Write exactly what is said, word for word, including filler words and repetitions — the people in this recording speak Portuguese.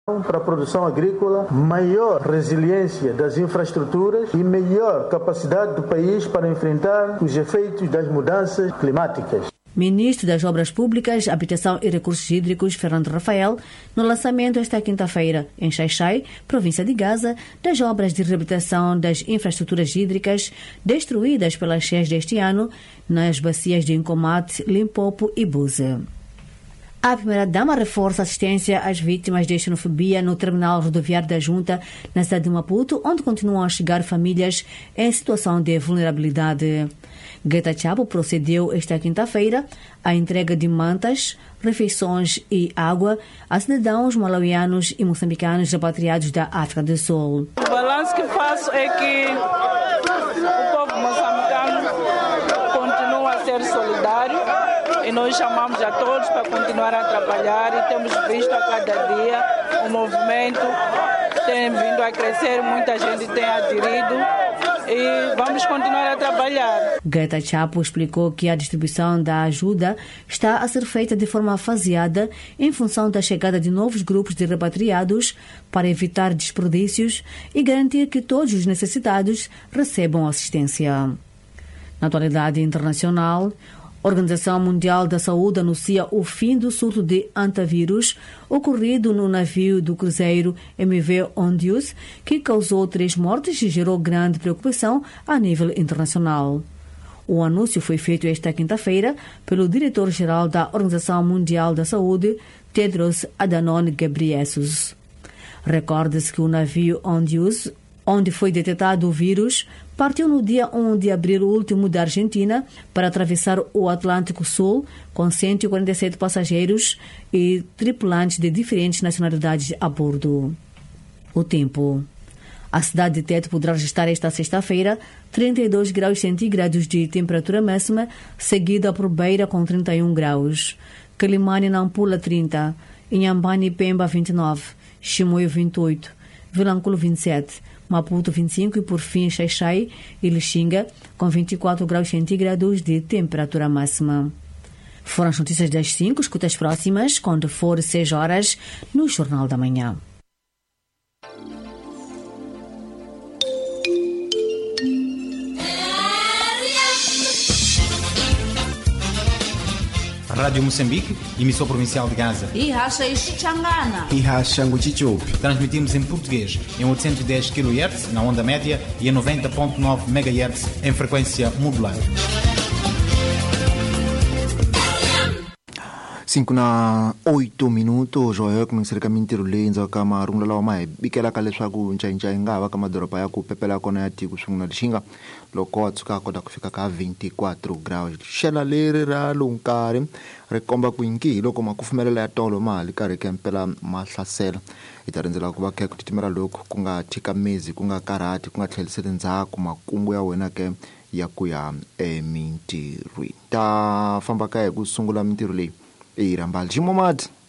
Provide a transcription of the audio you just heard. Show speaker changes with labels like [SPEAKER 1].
[SPEAKER 1] para a produção agrícola, maior resiliência das infraestruturas e melhor capacidade do país para enfrentar os efeitos das mudanças climáticas.
[SPEAKER 2] Ministro das Obras Públicas, Habitação e Recursos Hídricos, Fernando Rafael, no lançamento esta quinta-feira, em Xai-Xai, província de Gaza, das obras de reabilitação das infraestruturas hídricas destruídas pelas cheias deste ano nas bacias de Incomate, Limpopo e Buze. A primeira-dama reforça a assistência às vítimas de xenofobia no terminal rodoviário da Junta, na cidade de Maputo, onde continuam a chegar famílias em situação de vulnerabilidade. Greta Chapo procedeu esta quinta-feira à entrega de mantas, refeições e água a cidadãos malauianos e moçambicanos repatriados da África do Sul.
[SPEAKER 3] O balanço que faço é que o povo moçambicano continua a ser solidário e nós chamamos a todos para continuar a trabalhar e temos visto a cada dia o movimento tem vindo a crescer, muita gente tem aderido e vamos continuar a trabalhar.
[SPEAKER 2] Greta Chapo explicou que a distribuição da ajuda está a ser feita de forma faseada em função da chegada de novos grupos de repatriados para evitar desperdícios e garantir que todos os necessitados recebam assistência. Na atualidade internacional, a Organização Mundial da Saúde anuncia o fim do surto de antavírus ocorrido no navio do cruzeiro M V Ondius, que causou três mortes e gerou grande preocupação a nível internacional. O anúncio foi feito esta quinta-feira pelo diretor-geral da Organização Mundial da Saúde, Tedros Adhanom Ghebreyesus. Recorde-se que o navio Ondius, onde foi detectado o vírus, partiu no dia um de abril último da Argentina para atravessar o Atlântico Sul com cento e quarenta e sete passageiros e tripulantes de diferentes nacionalidades a bordo. O tempo. A cidade de Teto poderá registrar esta sexta-feira trinta e dois graus centígrados de temperatura máxima, seguida por Beira com trinta e um graus, Quelimane e Nampula trinta, Inhambane e Pemba vinte e nove, Chimoio vinte e oito, Vilanculo vinte e sete, Maputo vinte e cinco e, por fim, Xai-Xai e Lixinga, com vinte e quatro graus centígrados de temperatura máxima. Foram as notícias das cinco, escuta as próximas, quando for seis horas, no Jornal da Manhã.
[SPEAKER 4] Rádio Moçambique, emissor provincial de Gaza.
[SPEAKER 5] E racha Ixangana.
[SPEAKER 6] E racha Nguchichup.
[SPEAKER 4] Transmitimos em português em oitocentos e dez quilohertz na onda média e em noventa ponto nove megahertz em frequência modular.
[SPEAKER 6] cinco na oito minutos joyo kumisirika mintirho leyi ndzaka marungulo lawa ma hi bikelaka leswaku ncayincayi nga va ka madoroba ya ku pepela kona ya tiko sungula lixinga loko wa tshuka kota ku fika ka vinte-quatro graus. Xela leri ra lowu nkarhi ri komba ku yingi loko makufumelela ya tolo mali karhi kempela mahlasela hi ta rindzela ku va khe ku titimela loko ku nga thikamezi ku nga karhati ku nga tlheliseli ndzhaku makungu ya wena ke ya ku ya emintirhweni. Ta famba ka hi ku sungula mintirho leyi irambali Jimomad.